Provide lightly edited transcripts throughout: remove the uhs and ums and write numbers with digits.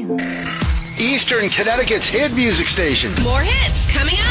Eastern Connecticut's hit music station. More hits coming up.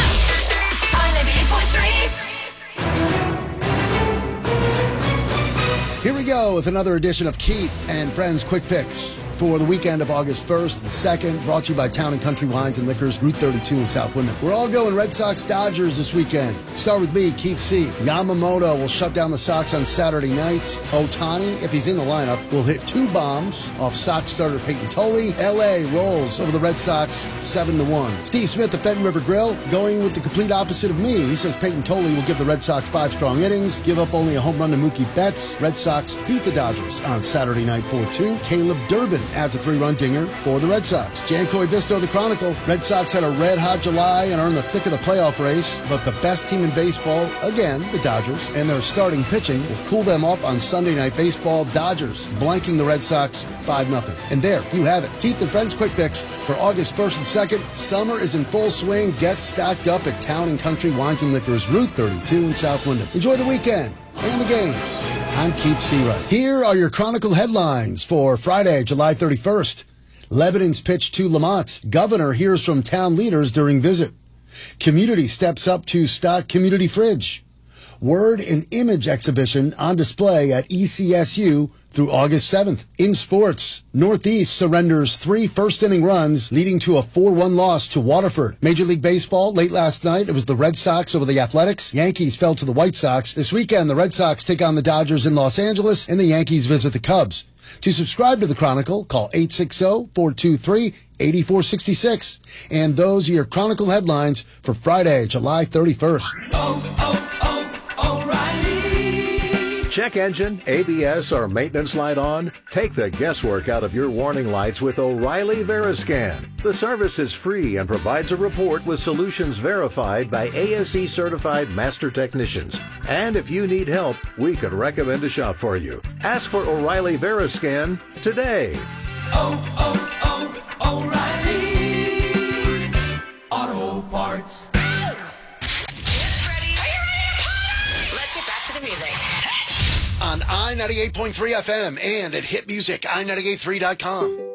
Here we go with another edition of Keith and Friends Quick Picks for the weekend of August 1st and 2nd, brought to you by Town & Country Wines and Liquors, Route 32 in South Wyndham. We're all going Red Sox Dodgers this weekend. Start with me, Keith C. Yamamoto will shut down the Sox on Saturday nights. Ohtani, if he's in the lineup, will hit 2 bombs off Sox starter Peyton Tolley. L.A. rolls over the Red Sox 7-1. Steve Smith at Fenton River Grill, going with the complete opposite of me. He says Peyton Tolley will give the Red Sox 5 strong innings, give up only a home run to Mookie Betts. Red Sox beat the Dodgers on Saturday night 4-2. Caleb Durbin adds a 3-run dinger for the Red Sox. Jan Coivisto of the Chronicle. Red Sox had a red-hot July and are in the thick of the playoff race, but the best team in baseball, again, the Dodgers, and their starting pitching will cool them off on Sunday Night Baseball. Dodgers blanking the Red Sox 5-0. And there, you have it. Keith and Friends Quick Picks for August 1st and 2nd. Summer is in full swing. Get stocked up at Town & Country Wines and Liquors, Route 32 in South Wyndham. Enjoy the weekend and the games. I'm Keith Seawright. Here are your Chronicle headlines for Friday, July 31st. Lebanon's pitch to Lamont. Governor hears from town leaders during visit. Community steps up to stock community fridge. Word and image exhibition on display at ECSU through August 7th. In sports, Northeast surrenders 3 first-inning runs, leading to a 4-1 loss to Waterford. Major League Baseball, late last night, it was the Red Sox over the Athletics. Yankees fell to the White Sox. This weekend, the Red Sox take on the Dodgers in Los Angeles, and the Yankees visit the Cubs. To subscribe to the Chronicle, call 860-423-8466. And those are your Chronicle headlines for Friday, July 31st. Check engine, ABS, or maintenance light on? Take the guesswork out of your warning lights with O'Reilly Veriscan. The service is free and provides a report with solutions verified by ASE certified master technicians. And if you need help, we could recommend a shop for you. Ask for O'Reilly Veriscan today. O'Reilly Auto Parts. Ready? Let's get back to the music. On I-98.3 FM and at hitmusic, i98.3.com.